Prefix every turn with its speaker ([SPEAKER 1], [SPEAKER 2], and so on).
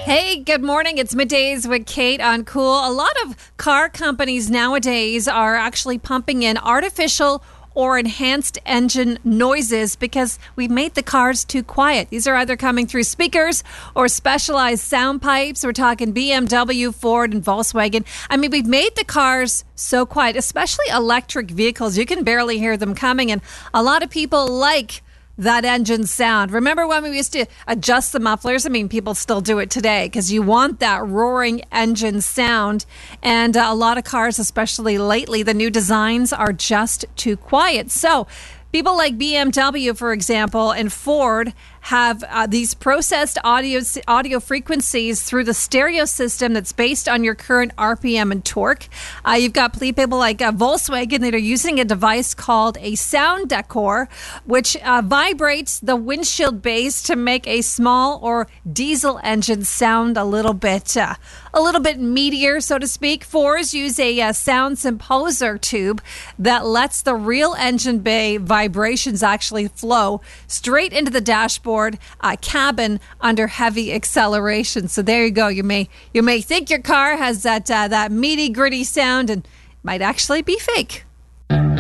[SPEAKER 1] Hey, good morning. It's Middays with Kate on Cool. A lot of car companies nowadays are actually pumping in artificial or enhanced engine noises because we've made the cars too quiet. These are either coming through speakers or specialized sound pipes. We're talking BMW, Ford, and Volkswagen. I mean, we've made the cars so quiet, especially electric vehicles. You can barely hear them coming, and a lot of people like that engine sound. Remember when we used to adjust the mufflers? I mean, people still do it today because you want that roaring engine sound. And a lot of cars, especially lately, the new designs are just too quiet. So people like BMW, for example, and Ford have these processed audio frequencies through the stereo system that's based on your current RPM and torque. You've got people like Volkswagen that are using a device called a sound decor, which vibrates the windshield base to make a small or diesel engine sound a little bit meatier, so to speak. Fords use a sound symposer tube that lets the real engine bay vibrations actually flow straight into the dashboard cabin under heavy acceleration. So there you go. You may think your car has that meaty, gritty sound, and it might actually be fake.